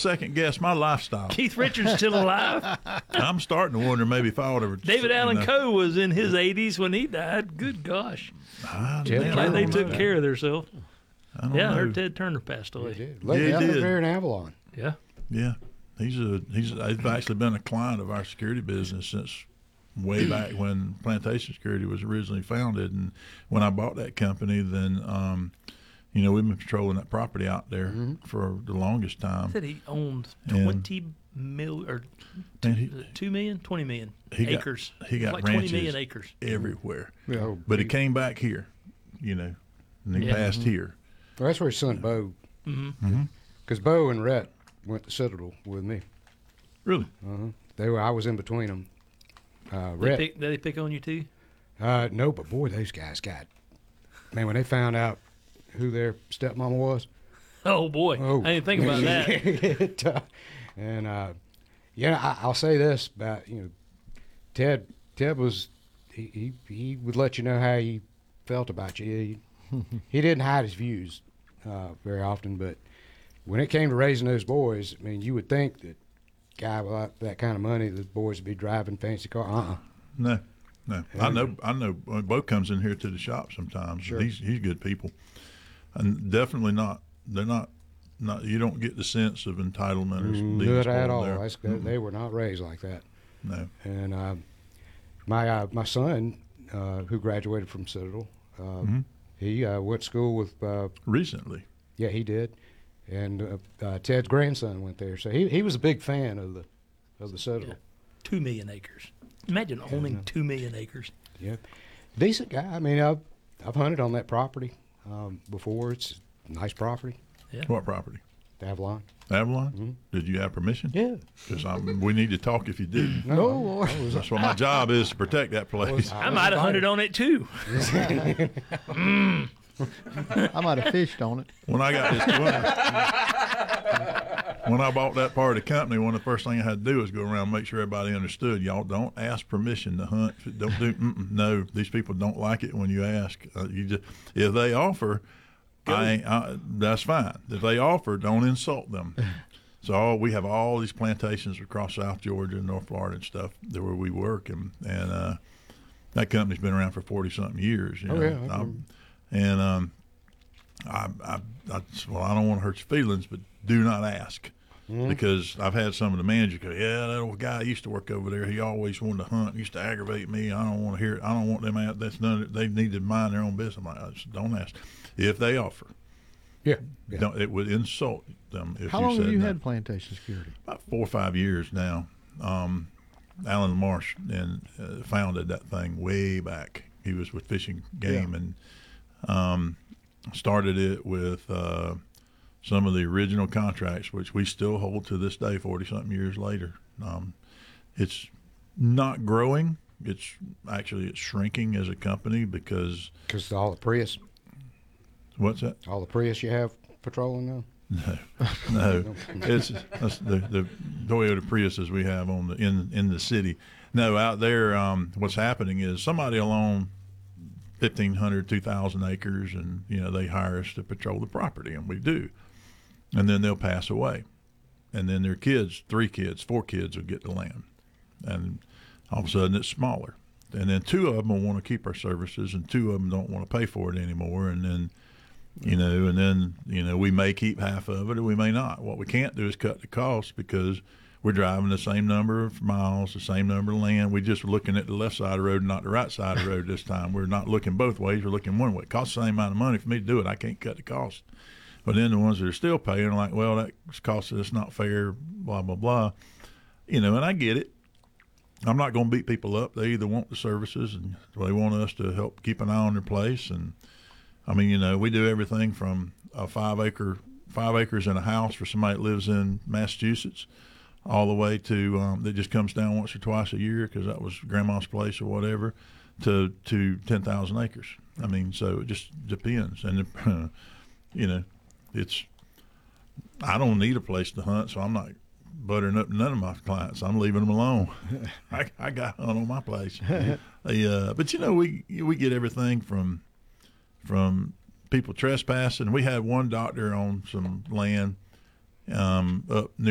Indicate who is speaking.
Speaker 1: second guess my lifestyle.
Speaker 2: Keith Richards still alive.
Speaker 1: I'm starting to wonder maybe if I would have.
Speaker 2: David Allen Coe was in his 80s when he died. Good gosh.
Speaker 1: Man,
Speaker 2: Glad they took care of themselves.
Speaker 1: I don't
Speaker 2: Yeah, I
Speaker 1: know.
Speaker 2: heard Ted Turner passed away.
Speaker 3: He did.
Speaker 1: Yeah, he
Speaker 3: Left
Speaker 1: did.
Speaker 3: there in Avalon.
Speaker 2: Yeah.
Speaker 1: Yeah, he's actually been a client of our security business since way back when Plantation Security was originally founded. And when I bought that company, then we've been patrolling that property out there for the longest time.
Speaker 2: Said he owned
Speaker 1: And-
Speaker 2: 20 million or
Speaker 1: And
Speaker 2: 2 million, 20 million
Speaker 1: he got-
Speaker 2: acres.
Speaker 1: he got
Speaker 2: like 20
Speaker 1: ranches.
Speaker 2: million acres.
Speaker 1: everywhere.
Speaker 3: Yeah.
Speaker 1: But he came back here, and he
Speaker 2: Yeah.
Speaker 1: passed here.
Speaker 3: Well, that's where his son Bo. Because Bo and Rhett went to Citadel with me.
Speaker 1: Really?
Speaker 3: I was in between them. Rhett.
Speaker 2: Did they pick on you too?
Speaker 3: No, but boy, those guys got. Man, when they found out who their stepmama was.
Speaker 2: Oh boy, I didn't think about that.
Speaker 3: And I'll say this about Ted. Ted was he would let you know how he felt about you. He didn't hide his views very often, but when it came to raising those boys, I mean, you would think that guy with that kind of money, the boys would be driving fancy cars.
Speaker 1: No. I know. Bo comes in here to the shop sometimes.
Speaker 3: Sure.
Speaker 1: He's good people, and definitely not. They're not. You don't get the sense of entitlement or being
Speaker 3: Not at
Speaker 1: spoiled
Speaker 3: all.
Speaker 1: there.
Speaker 3: They were not raised like that.
Speaker 1: No.
Speaker 3: And my son, who graduated from Citadel, he went to school with.
Speaker 1: Recently.
Speaker 3: Yeah, he did, and Ted's grandson went there, so he was a big fan of the Citadel.
Speaker 2: Yeah. 2 million acres. Imagine owning 2 million acres.
Speaker 3: Yeah, decent guy. I mean, I've hunted on that property before. It's a nice property,
Speaker 2: Yeah.
Speaker 1: What property?
Speaker 3: Avalon.
Speaker 1: Avalon? Did you have permission?
Speaker 3: Yeah.
Speaker 1: Because we need to talk if you didn't.
Speaker 3: No,
Speaker 1: That's what my job is, to protect that place.
Speaker 2: I might have hunted on it too.
Speaker 4: I might have fished on it.
Speaker 1: When I got this, when I bought that part of the company, one of the first things I had to do was go around and make sure everybody understood. Y'all don't ask permission to hunt. Don't do. No, these people don't like it when you ask. If they offer, that's fine. If they offer, don't insult them. So we have all these plantations across South Georgia and North Florida and stuff there where we work, and that company's been around for 40-something years. You know? I don't want to hurt your feelings, but do not ask. Because I've had some of the managers go, yeah, that old guy used to work over there. He always wanted to hunt. He used to aggravate me. I don't want to hear it. I don't want them out. That's none. They need to mind their own business. I'm like, don't ask. If they offer, don't, it would insult them if
Speaker 4: How
Speaker 1: you
Speaker 4: long
Speaker 1: said
Speaker 4: have you
Speaker 1: no.
Speaker 4: had plantation security?
Speaker 1: About 4 or 5 years now. Alan Marsh founded that thing way back. He was with Fishing Game and started it with some of the original contracts, which we still hold to this day, 40-something years later. It's not growing. It's shrinking as a company because
Speaker 3: all the Prius,
Speaker 1: what's that?
Speaker 3: all the Prius you have patrolling now.
Speaker 1: No, that's the Toyota Priuses we have in the city. No, out there, what's happening is somebody will own 1,500, 2,000 acres, and they hire us to patrol the property, and we do. And then they'll pass away, and then their kids, 3 kids, 4 kids will get the land, and all of a sudden it's smaller. And then 2 of them will want to keep our services, and 2 of them don't want to pay for it anymore. And then we may keep half of it or we may not. What we can't do is cut the cost because we're driving the same number of miles, the same number of land. We're just looking at the left side of the road and not the right side of the road this time. We're not looking both ways. We're looking one way. It costs the same amount of money for me to do it. I can't cut the cost. But then the ones that are still paying are like, well, that costs us not fair, blah, blah, blah. And I get it. I'm not going to beat people up. They either want the services and they want us to help keep an eye on their place. And I mean, we do everything from a 5 acres in a house for somebody that lives in Massachusetts, all the way to that just comes down once or twice a year because that was grandma's place or whatever, to 10,000 acres. I mean, so it just depends. And I don't need a place to hunt, so I'm not buttering up none of my clients. I'm leaving them alone. I got hunt on my place. But we get everything from people trespassing. We had one doctor on some land up near